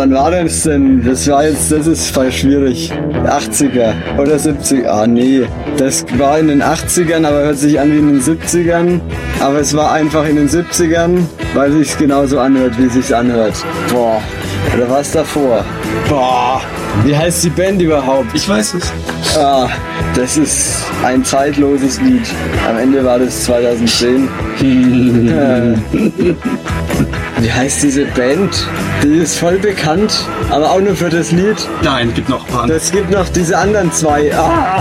wann war das denn? Das ist voll schwierig. 80er oder 70er? Ah, nee. Das war in den 80ern, aber hört sich an wie in den 70ern. Aber es war einfach in den 70ern, weil sich's genauso anhört, wie sich's anhört. Boah. Oder war es davor? Boah. Wie heißt die Band überhaupt? Ich weiß es. Ah, das ist ein zeitloses Lied. Am Ende war das 2010. Wie heißt diese Band? Die ist voll bekannt, aber auch nur für das Lied. Nein, gibt noch ein paar. Es gibt noch diese anderen zwei. Ah,